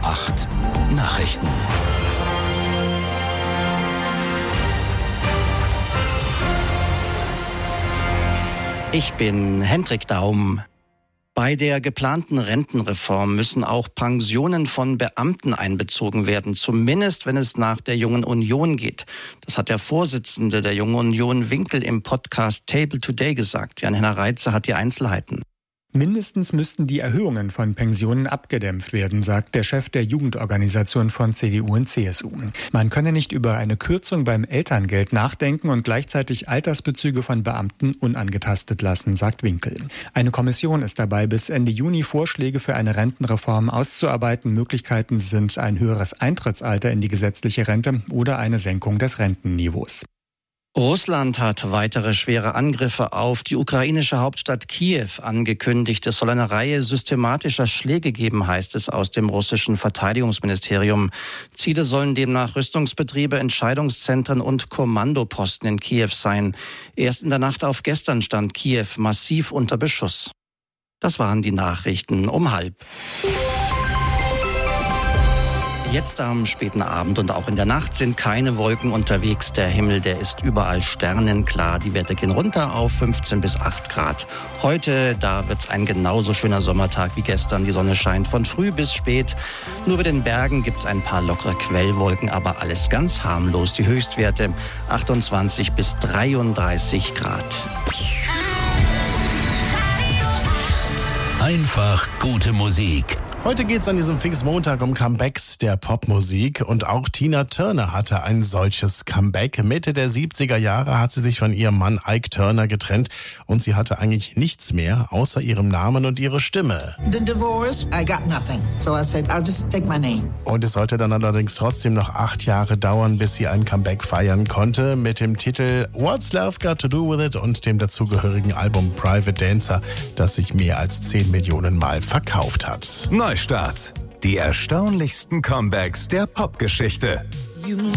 8 Nachrichten. Ich bin Hendrik Daum. Bei der geplanten Rentenreform müssen auch Pensionen von Beamten einbezogen werden, zumindest wenn es nach der Jungen Union geht. Das hat der Vorsitzende der Jungen Union, Winkel, im Podcast Table Today gesagt. Jan-Henner Reitze hat die Einzelheiten. Mindestens müssten die Erhöhungen von Pensionen abgedämpft werden, sagt der Chef der Jugendorganisation von CDU und CSU. Man könne nicht über eine Kürzung beim Elterngeld nachdenken und gleichzeitig Altersbezüge von Beamten unangetastet lassen, sagt Winkel. Eine Kommission ist dabei, bis Ende Juni Vorschläge für eine Rentenreform auszuarbeiten. Möglichkeiten sind ein höheres Eintrittsalter in die gesetzliche Rente oder eine Senkung des Rentenniveaus. Russland hat weitere schwere Angriffe auf die ukrainische Hauptstadt Kiew angekündigt. Es soll eine Reihe systematischer Schläge geben, heißt es aus dem russischen Verteidigungsministerium. Ziele sollen demnach Rüstungsbetriebe, Entscheidungszentren und Kommandoposten in Kiew sein. Erst in der Nacht auf gestern stand Kiew massiv unter Beschuss. Das waren die Nachrichten um 12:30. Jetzt am späten Abend und auch in der Nacht sind keine Wolken unterwegs. Der Himmel, der ist überall sternenklar. Die Werte gehen runter auf 15 bis 8 Grad. Heute, da wird's ein genauso schöner Sommertag wie gestern. Die Sonne scheint von früh bis spät. Nur bei den Bergen gibt's ein paar lockere Quellwolken, aber alles ganz harmlos. Die Höchstwerte 28 bis 33 Grad. Einfach gute Musik. Heute geht's an diesem Pfingstmontag um Comebacks der Popmusik und auch Tina Turner hatte ein solches Comeback. Mitte der 70er Jahre hat sie sich von ihrem Mann Ike Turner getrennt und sie hatte eigentlich nichts mehr außer ihrem Namen und ihre Stimme. The divorce, I got nothing. So I said, I'll just take my name. Und es sollte dann allerdings trotzdem noch 8 Jahre dauern, bis sie ein Comeback feiern konnte mit dem Titel What's Love Got to Do With It und dem dazugehörigen Album Private Dancer, das sich mehr als 10 Millionen Mal verkauft hat. Neustart. Die erstaunlichsten Comebacks der Popgeschichte.